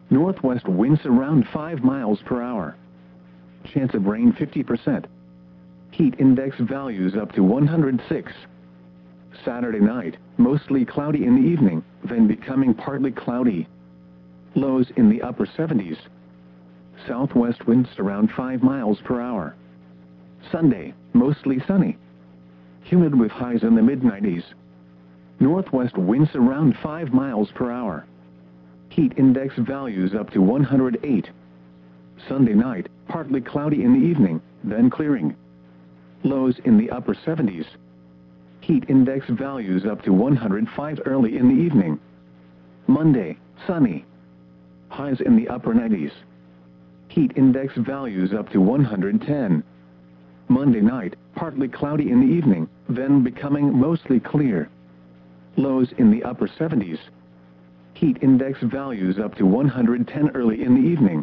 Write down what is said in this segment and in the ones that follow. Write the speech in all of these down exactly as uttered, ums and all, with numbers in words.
Northwest winds around five miles per hour. Chance of rain fifty percent. Heat index values up to one hundred six. Saturday night, mostly cloudy in the evening, then becoming partly cloudy. Lows in the upper seventies. Southwest winds around five miles per hour. Sunday, mostly sunny. Humid with highs in the mid nineties. Northwest winds around five miles per hour. Heat index values up to one hundred eight. Sunday night, partly cloudy in the evening, then clearing. Lows in the upper seventies. Heat index values up to one hundred five early in the evening. Monday, sunny. Highs in the upper nineties. Heat index values up to one hundred ten. Monday night, partly cloudy in the evening, then becoming mostly clear. Lows in the upper seventies. Heat index values up to one hundred ten early in the evening.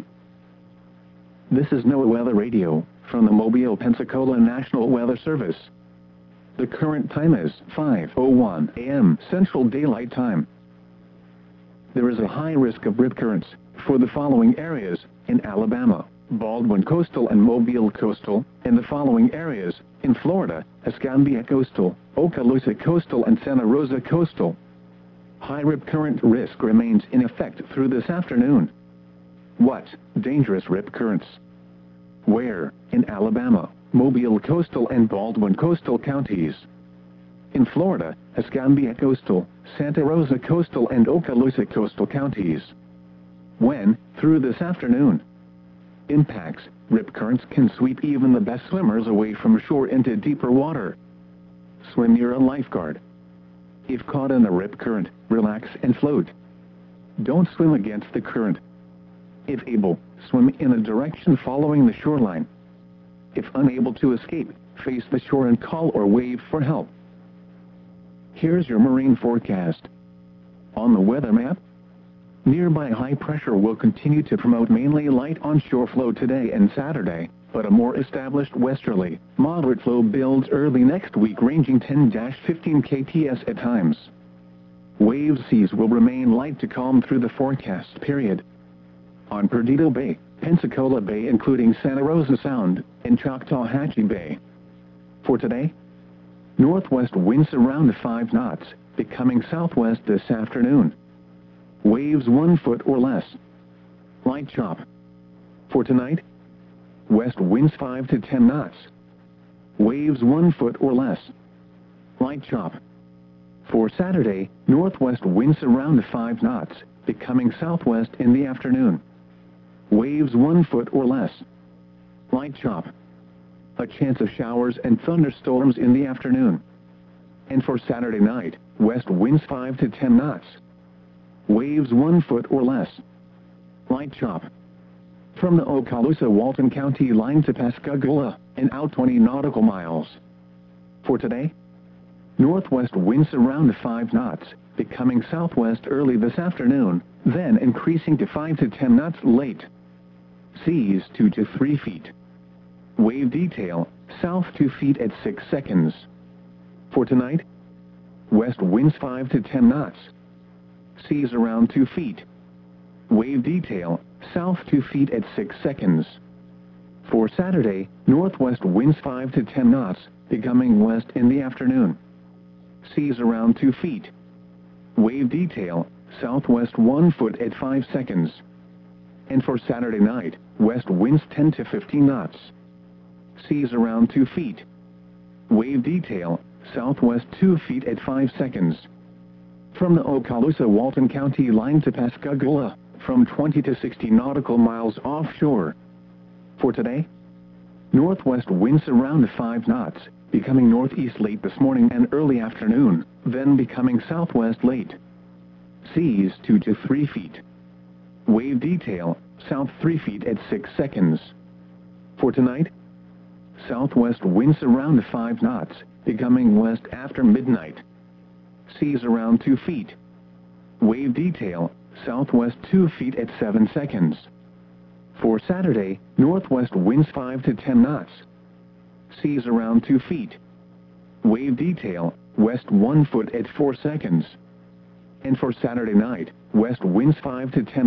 This is NOAA Weather Radio, from the Mobile, Pensacola National Weather Service. The current time is five oh one a m Central Daylight Time. There is a high risk of rip currents for the following areas in Alabama, Baldwin Coastal and Mobile Coastal, and the following areas in Florida, Escambia Coastal, Okaloosa Coastal and Santa Rosa Coastal. High rip current risk remains in effect through this afternoon. What? Dangerous rip currents. Where? In Alabama, Mobile Coastal and Baldwin Coastal counties. In Florida, Escambia Coastal, Santa Rosa Coastal and Okaloosa Coastal counties. When? Through this afternoon. Impacts. Rip currents can sweep even the best swimmers away from shore into deeper water. Swim near a lifeguard. If caught in a rip current, relax and float. Don't swim against the current. If able, swim in a direction following the shoreline. If unable to escape, face the shore and call or wave for help. Here's your marine forecast. On the weather map, nearby high pressure will continue to promote mainly light onshore flow today and Saturday, but a more established westerly, moderate flow builds early next week ranging ten to fifteen K T S at times. Wave seas will remain light to calm through the forecast period. On Perdido Bay, Pensacola Bay including Santa Rosa Sound, and Choctawhatchee Bay. For today, northwest winds around five knots, becoming southwest this afternoon. Waves one foot or less. Light chop. For tonight, west winds five to ten knots. Waves one foot or less. Light chop. For Saturday, northwest winds around five knots, becoming southwest in the afternoon. Waves one foot or less. Light chop. A chance of showers and thunderstorms in the afternoon. And for Saturday night, west winds five to ten knots. Waves one foot or less. Light chop. From the Okaloosa-Walton County line to Pascagoula, and out twenty nautical miles. For today, northwest winds around five knots, becoming southwest early this afternoon, then increasing to five to ten knots late. Seas two to three feet. Wave detail, south two feet at six seconds. For tonight, west winds five to ten knots. Seas around two feet. Wave detail, south two feet at six seconds. For Saturday, northwest winds five to ten knots, becoming west in the afternoon. Seas around two feet. Wave detail, southwest one foot at five seconds. And for Saturday night, west winds ten to fifteen knots. Seas around two feet. Wave detail, southwest two feet at five seconds. From the Okaloosa-Walton County line to Pascagoula, from twenty to sixty nautical miles offshore. For today, northwest winds around five knots, becoming northeast late this morning and early afternoon, then becoming southwest late. Seas two to three feet. Wave detail, south three feet at six seconds. For tonight, southwest winds around five knots, becoming west after midnight. Seas around two feet. Wave detail, southwest two feet at seven seconds. For Saturday, northwest winds five to ten knots. Seas around two feet. Wave detail, west one foot at four seconds. And for Saturday night, west winds five to ten